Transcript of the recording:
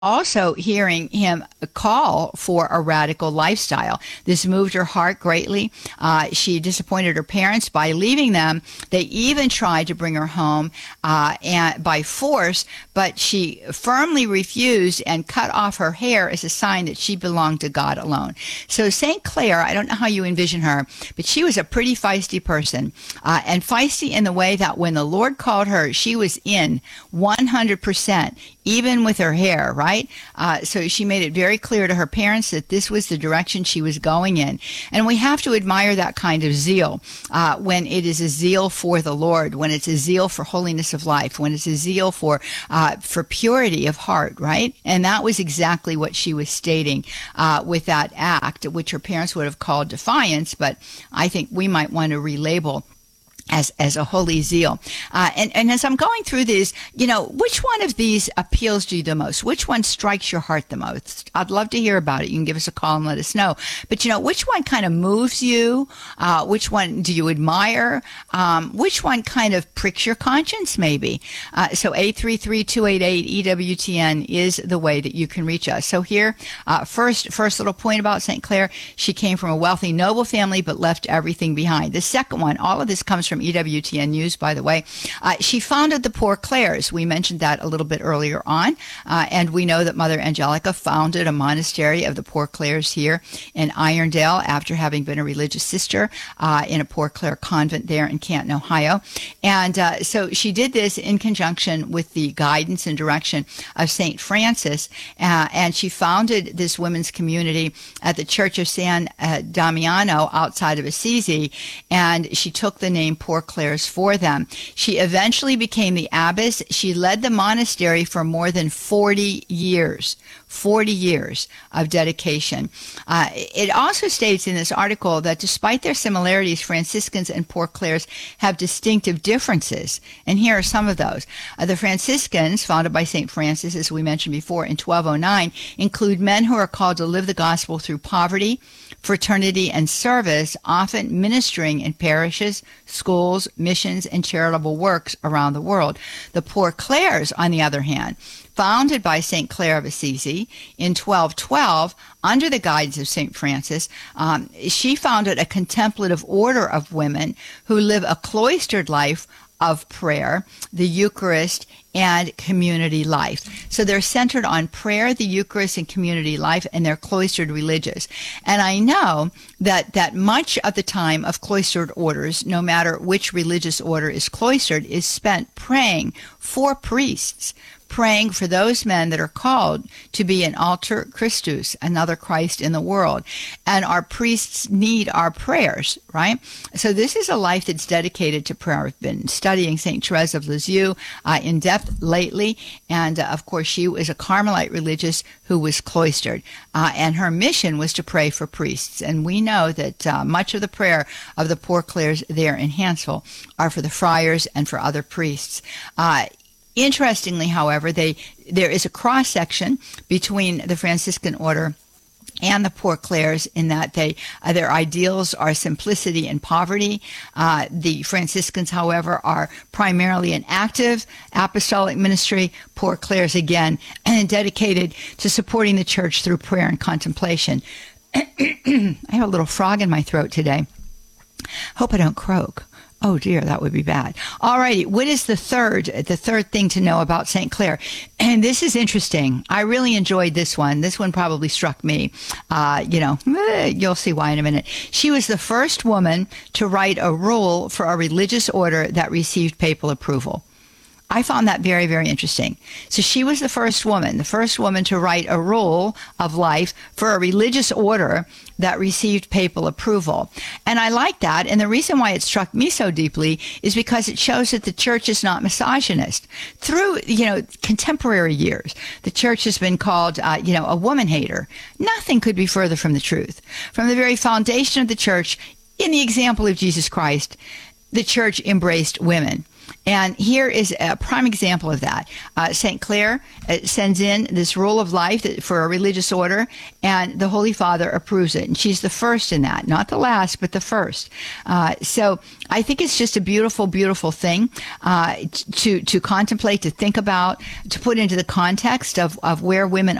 also hearing him call for a radical lifestyle. This moved her heart greatly. She disappointed her parents by leaving them. They even tried to bring her home and by force, but she firmly refused and cut off her hair as a sign that she belonged to God alone. So St. Clare, I don't know how you envision her, but she was a pretty feisty person, and feisty in the way that when the Lord called her, she was in 100%, even with her hair, right? So she made it very clear to her parents that this was the direction she was going in. And we have to admire that kind of zeal when it is a zeal for the Lord, when it's a zeal for holiness of life, when it's a zeal for purity of heart, right? And that was exactly what she was stating with that act, which her parents would have called defiance, but I think we might want to relabel as a holy zeal. And as I'm going through this, which one of these appeals to you the most? Which one strikes your heart the most? I'd love to hear about it. You can give us a call and let us know. But, which one kind of moves you? Which one do you admire? Which one kind of pricks your conscience, maybe? So 833-288-EWTN is the way that you can reach us. So here, first little point about St. Clare, she came from a wealthy, noble family, but left everything behind. The second one, all of this comes from EWTN News, by the way. She founded the Poor Clares. We mentioned that a little bit earlier on. And we know that Mother Angelica founded a monastery of the Poor Clares here in Irondale after having been a religious sister in a Poor Clare convent there in Canton, Ohio. And so she did this in conjunction with the guidance and direction of St. Francis. And she founded this women's community at the Church of San Damiano outside of Assisi. And she took the name Poor Clares for them. She eventually became the abbess. She led the monastery for more than 40 years. 40 years of dedication. It also states in this article that despite their similarities, Franciscans and Poor Clares have distinctive differences. And here are some of those. The Franciscans, founded by St. Francis, as we mentioned before, in 1209, include men who are called to live the gospel through poverty, fraternity, and service, often ministering in parishes, schools, missions, and charitable works around the world. The Poor Clares, on the other hand, founded by St. Clare of Assisi in 1212 under the guidance of St. Francis, she founded a contemplative order of women who live a cloistered life of prayer, the Eucharist, and community life. So they're centered on prayer, the Eucharist, and community life, and they're cloistered religious. And I know that much of the time of cloistered orders, no matter which religious order is cloistered, is spent praying for priests, praying for those men that are called to be an alter Christus, another Christ in the world. And our priests need our prayers, right? So this is a life that's dedicated to prayer. I've been studying St. Therese of Lisieux in depth lately. And of course, she was a Carmelite religious who was cloistered. And her mission was to pray for priests. And we know that much of the prayer of the Poor Clares there in Hansville are for the friars and for other priests. Interestingly, however, there is a cross-section between the Franciscan order and the Poor Clares in that their ideals are simplicity and poverty. The Franciscans, however, are primarily an active apostolic ministry. Poor Clares, again, dedicated to supporting the church through prayer and contemplation. I have a little frog in my throat today. Hope I don't croak. Oh dear, that would be bad. All righty, what is the third thing to know about St. Clare? And this is interesting. I really enjoyed this one. This one probably struck me. You'll see why in a minute. She was the first woman to write a rule for a religious order that received papal approval. I found that very, very interesting. So she was the first woman to write a rule of life for a religious order that received papal approval. And I like that. And the reason why it struck me so deeply is because it shows that the church is not misogynist. Through, contemporary years, the church has been called, a woman hater. Nothing could be further from the truth. From the very foundation of the church, in the example of Jesus Christ, the church embraced women. And here is a prime example of that. St. Clare sends in this rule of life for a religious order, and the Holy Father approves it. And she's the first in that, not the last, but the first. So I think it's just a beautiful, beautiful thing to contemplate, to think about, to put into the context of where women